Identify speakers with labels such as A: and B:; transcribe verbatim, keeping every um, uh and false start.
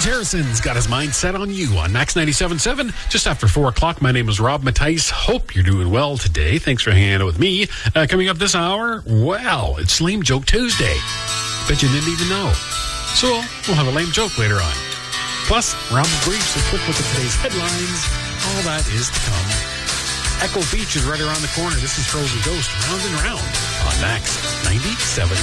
A: Harrison's got his mind set on you on Max ninety-seven point seven. Just after four o'clock, my name is Rob Mattice. Hope you're doing well today. Thanks for hanging out with me. Uh, coming up this hour, well, it's Lame Joke Tuesday. Bet you didn't even know. So we'll have a lame joke later on. Plus, Rob Briefs, a quick look at today's headlines. All that is to come. Echo Beach is right around the corner. This is Frozen Ghost, round and round on Max ninety-seven.